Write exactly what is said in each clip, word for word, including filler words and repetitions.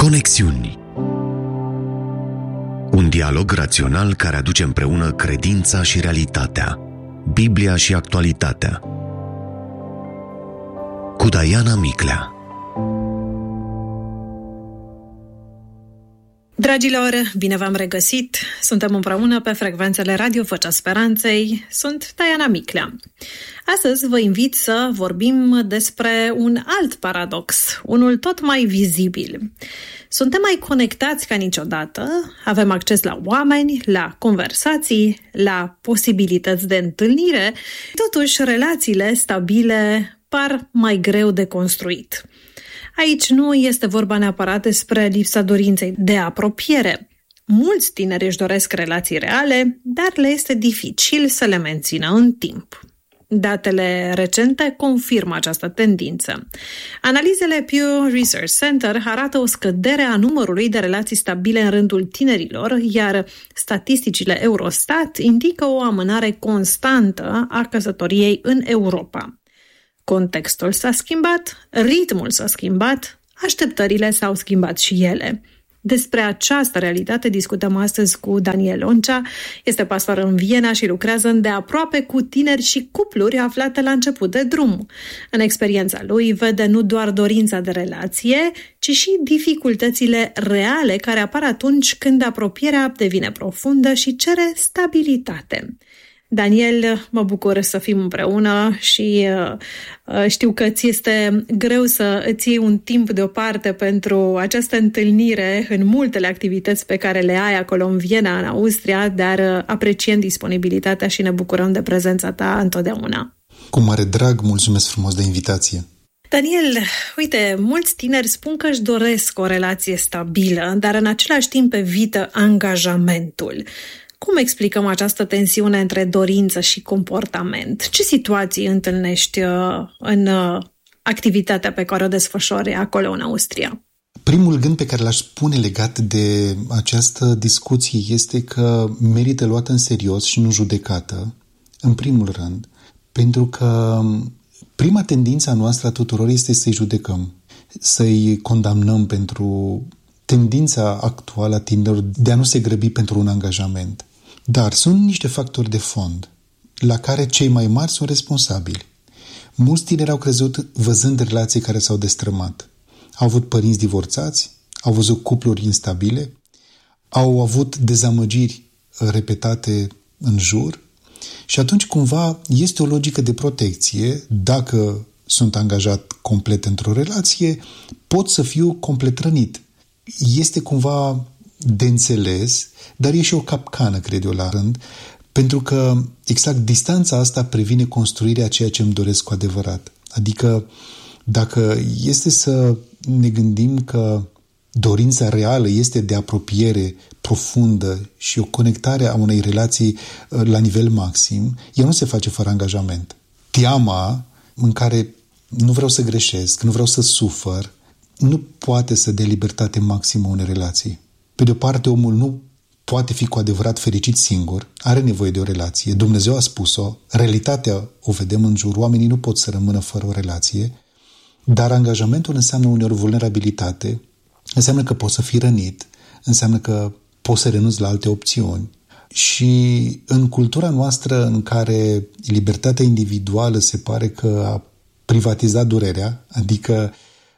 Conexiuni. Un dialog rațional care aduce împreună credința și realitatea, Biblia și actualitatea. Cu Diana Miclea. Dragilor, bine v-am regăsit! Suntem împreună pe frecvențele Radio Vocea Speranței. Sunt Diana Miclea. Astăzi vă invit să vorbim despre un alt paradox, unul tot mai vizibil. Suntem mai conectați ca niciodată, avem acces la oameni, la conversații, la posibilități de întâlnire, totuși relațiile stabile par mai greu de construit. Aici nu este vorba neapărat despre lipsa dorinței de apropiere. Mulți tineri își doresc relații reale, dar le este dificil să le mențină în timp. Datele recente confirmă această tendință. Analizele Pew Research Center arată o scădere a numărului de relații stabile în rândul tinerilor, iar statisticile Eurostat indică o amânare constantă a căsătoriei în Europa. Contextul s-a schimbat, ritmul s-a schimbat, așteptările s-au schimbat și ele. Despre această realitate discutăm astăzi cu Daniel Oncea. Este pastor în Viena și lucrează îndeaproape cu tineri și cupluri aflate la început de drum. În experiența lui vede nu doar dorința de relație, ci și dificultățile reale care apar atunci când apropierea devine profundă și cere stabilitate. Daniel, mă bucur să fim împreună și uh, știu că ți este greu să îți iei un timp deoparte pentru această întâlnire în multele activități pe care le ai acolo în Viena, în Austria, dar uh, apreciem disponibilitatea și ne bucurăm de prezența ta întotdeauna. Cu mare drag, mulțumesc frumos de invitație. Daniel, uite, mulți tineri spun că își doresc o relație stabilă, dar în același timp evită angajamentul. Cum explicăm această tensiune între dorință și comportament? Ce situații întâlnești în activitatea pe care o desfășori acolo în Austria? Primul gând pe care l-aș spune legat de această discuție este că merită luată în serios și nu judecată, în primul rând, pentru că prima tendință a noastră a tuturor este să-i judecăm, să-i condamnăm pentru tendința actuală a tinerilor de a nu se grăbi pentru un angajament. Dar sunt niște factori de fond la care cei mai mari sunt responsabili. Mulți tineri au crezut văzând relații care s-au destrămat. Au avut părinți divorțați, au văzut cupluri instabile, au avut dezamăgiri repetate în jur și atunci cumva este o logică de protecție. Dacă sunt angajat complet într-o relație, pot să fiu complet rănit. Este cumva de înțeles, dar e și o capcană, cred eu, la rând, pentru că exact distanța asta previne construirea ceea ce îmi doresc cu adevărat. Adică dacă este să ne gândim că dorința reală este de apropiere profundă și o conectare a unei relații la nivel maxim, ea nu se face fără angajament. Teama în care nu vreau să greșesc, nu vreau să sufăr, nu poate să dea libertate maximă unei relații. Pe de o parte, omul nu poate fi cu adevărat fericit singur, are nevoie de o relație. Dumnezeu a spus-o, realitatea o vedem în jur, oamenii nu pot să rămână fără o relație, dar angajamentul înseamnă uneori vulnerabilitate, înseamnă că poți să fii rănit, înseamnă că poți să renunți la alte opțiuni. Și în cultura noastră în care libertatea individuală se pare că a privatizat durerea, adică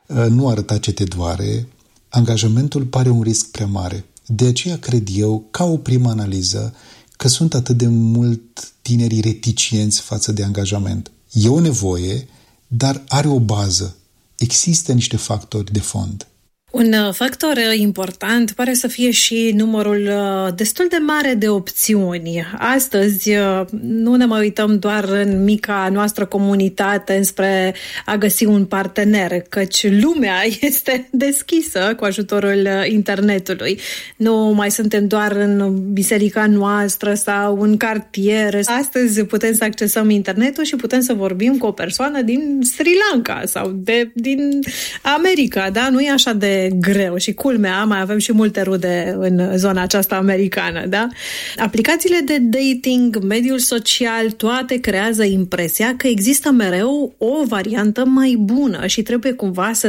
nu arăta ce te doare, angajamentul pare un risc prea mare. De aceea cred eu, ca o primă analiză, că sunt atât de mult tineri reticenți față de angajament. E o nevoie, dar are o bază. Există niște factori de fond. Un factor important pare să fie și numărul destul de mare de opțiuni. Astăzi nu ne mai uităm doar în mica noastră comunitate înspre a găsi un partener, căci lumea este deschisă cu ajutorul internetului. Nu mai suntem doar în biserica noastră sau în cartier. Astăzi putem să accesăm internetul și putem să vorbim cu o persoană din Sri Lanka sau de, din America, da? Nu e așa de greu și culmea, mai avem și multe rude în zona aceasta americană, da? Aplicațiile de dating, mediul social, toate creează impresia că există mereu o variantă mai bună și trebuie cumva să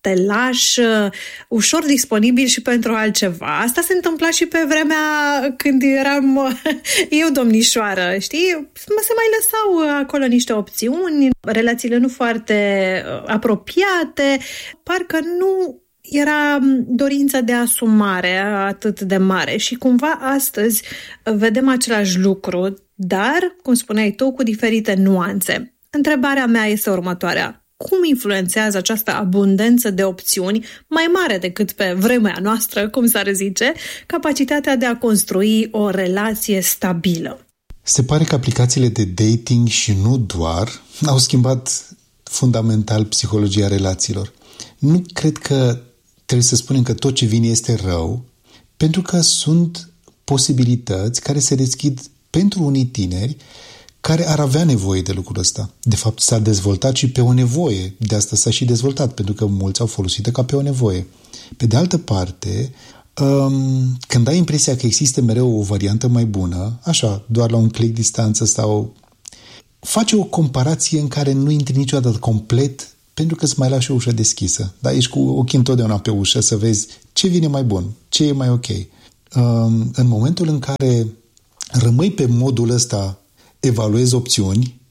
te lași ușor disponibil și pentru altceva. Asta se întâmpla și pe vremea când eram eu domnișoară, știi? Se mai lăsau acolo niște opțiuni, relațiile nu foarte apropiate, parcă nu era dorința de asumare atât de mare și cumva astăzi vedem același lucru, dar, cum spuneai tu, cu diferite nuanțe. Întrebarea mea este următoarea. Cum influențează această abundență de opțiuni, mai mare decât pe vremea noastră, cum s-ar zice, capacitatea de a construi o relație stabilă? Se pare că aplicațiile de dating și nu doar au schimbat fundamental psihologia relațiilor. Nu cred că trebuie să spunem că tot ce vine este rău, pentru că sunt posibilități care se deschid pentru unii tineri care ar avea nevoie de lucrul ăsta. De fapt, s-a dezvoltat și pe o nevoie. De asta s-a și dezvoltat, pentru că mulți au folosit-o ca pe o nevoie. Pe de altă parte, când ai impresia că există mereu o variantă mai bună, așa, doar la un click distanță sau... face o comparație în care nu intri niciodată complet pentru că îți mai lași o ușă deschisă. Da? Ești cu ochii întotdeauna pe ușă să vezi ce vine mai bun, ce e mai ok. În momentul în care rămâi pe modul ăsta, evaluezi opțiuni,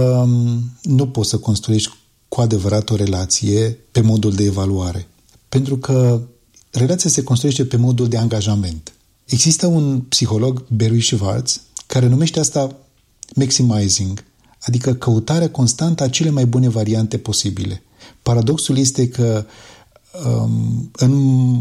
nu poți să construiești cu adevărat o relație pe modul de evaluare. Pentru că relația se construiește pe modul de angajament. Există un psiholog, Barry Schwartz, care numește asta maximizing, adică căutarea constantă a cele mai bune variante posibile. Paradoxul este că um, în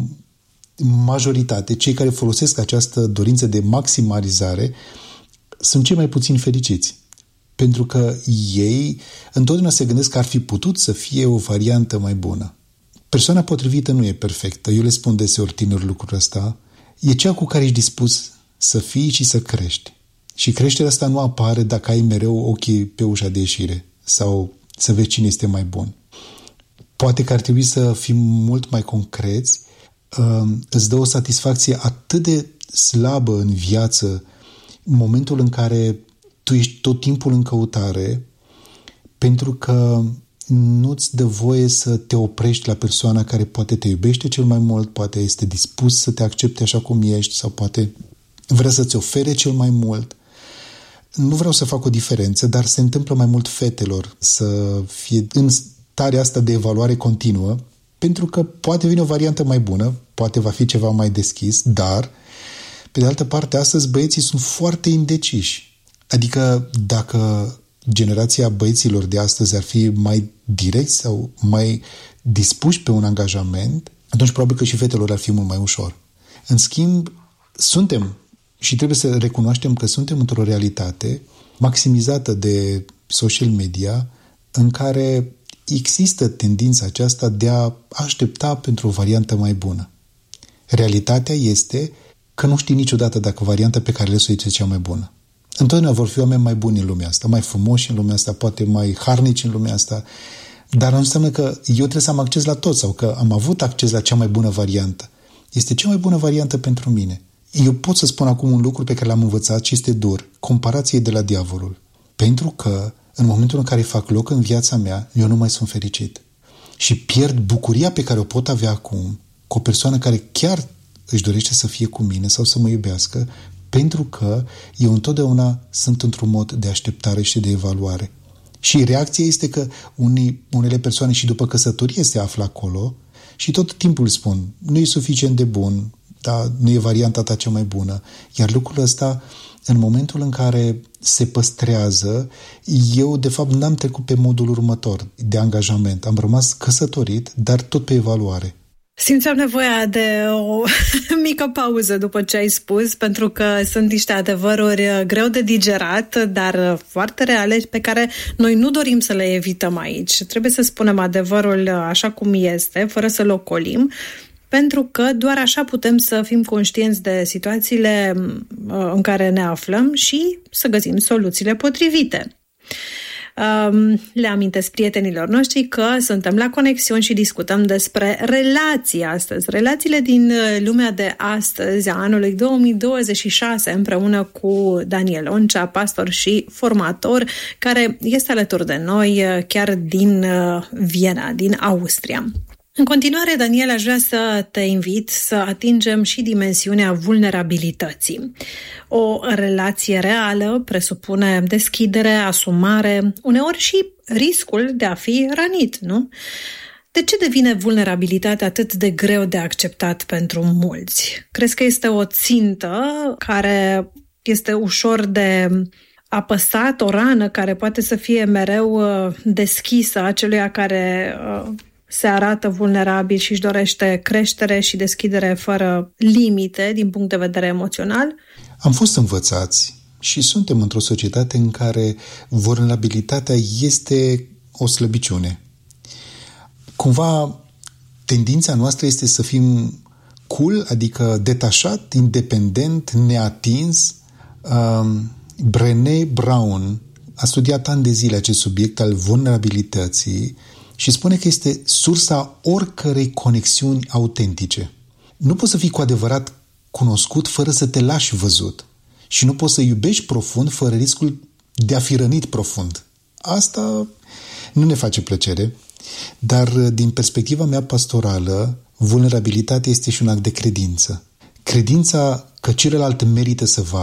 majoritate, cei care folosesc această dorință de maximalizare sunt cei mai puțin fericiți. Pentru că ei întotdeauna se gândesc că ar fi putut să fie o variantă mai bună. Persoana potrivită nu e perfectă. Eu le spun deseori tineri lucrul ăsta. E cea cu care ești dispus să fii și să crești. Și creșterea asta nu apare dacă ai mereu ochii pe ușa de ieșire sau să vezi cine este mai bun. Poate că ar trebui să fim mult mai concreți. Îți dă o satisfacție atât de slabă în viață în momentul în care tu ești tot timpul în căutare, pentru că nu-ți dă voie să te oprești la persoana care poate te iubește cel mai mult, poate este dispus să te accepte așa cum ești sau poate vrea să-ți ofere cel mai mult. Nu vreau să fac o diferență, dar se întâmplă mai mult fetelor să fie în starea asta de evaluare continuă, pentru că poate vine o variantă mai bună, poate va fi ceva mai deschis, dar, pe de altă parte, astăzi băieții sunt foarte indeciși. Adică dacă generația băieților de astăzi ar fi mai direcți sau mai dispuși pe un angajament, atunci probabil că și fetelor ar fi mult mai ușor. În schimb, suntem și trebuie să recunoaștem că suntem într-o realitate maximizată de social media în care există tendința aceasta de a aștepta pentru o variantă mai bună. Realitatea este că nu știi niciodată dacă varianta pe care le o este cea mai bună. Întotdeauna vor fi oameni mai buni în lumea asta, mai frumoși în lumea asta, poate mai harnici în lumea asta, dar nu înseamnă că eu trebuie să am acces la tot sau că am avut acces la cea mai bună variantă. Este cea mai bună variantă pentru mine. Eu pot să spun acum un lucru pe care l-am învățat și este dur. Comparație de la diavolul. Pentru că în momentul în care fac loc în viața mea, eu nu mai sunt fericit. Și pierd bucuria pe care o pot avea acum cu o persoană care chiar își dorește să fie cu mine sau să mă iubească, pentru că eu întotdeauna sunt într-un mod de așteptare și de evaluare. Și reacția este că unii, unele persoane și după căsătorie se află acolo și tot timpul spun, nu e suficient de bun, dar nu e varianta ta cea mai bună. Iar lucrul ăsta, în momentul în care se păstrează, eu de fapt n-am trecut pe modul următor de angajament. Am rămas căsătorit, dar tot pe evaluare. Simțeam nevoia de o mică pauză după ce ai spus, pentru că sunt niște adevăruri greu de digerat, dar foarte reale, pe care noi nu dorim să le evităm aici. Trebuie să spunem adevărul așa cum este, fără să-l ocolim, pentru că doar așa putem să fim conștienți de situațiile în care ne aflăm și să găsim soluțiile potrivite. Le amintesc prietenilor noștri că suntem la conexiuni și discutăm despre relații astăzi. Relațiile din lumea de astăzi, a anului două mii douăzeci și șase, împreună cu Daniel Oncea, pastor și formator, care este alături de noi chiar din Viena, din Austria. În continuare, Daniel, aș vrea să te invit să atingem și dimensiunea vulnerabilității. O relație reală presupune deschidere, asumare, uneori și riscul de a fi rănit, nu? De ce devine vulnerabilitatea atât de greu de acceptat pentru mulți? Crezi că este o țintă care este ușor de apăsat, o rană care poate să fie mereu deschisă aceluia care se arată vulnerabil și își dorește creștere și deschidere fără limite din punct de vedere emoțional? Am fost învățați și suntem într-o societate în care vulnerabilitatea este o slăbiciune. Cumva, tendința noastră este să fim cool, adică detașat, independent, neatins. Um, Brené Brown a studiat ani de zile acest subiect al vulnerabilității și spune că este sursa oricărei conexiuni autentice. Nu poți să fii cu adevărat cunoscut fără să te lași văzut și nu poți să iubești profund fără riscul de a fi rănit profund. Asta nu ne face plăcere, dar din perspectiva mea pastorală, vulnerabilitatea este și un act de credință. Credința că celălalt merită să vadă